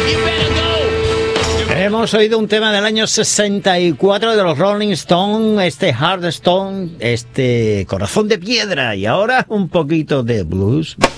Hemos oído un tema del año 64 de los Rolling Stones, Heart Stone, Corazón de Piedra, y ahora un poquito de blues.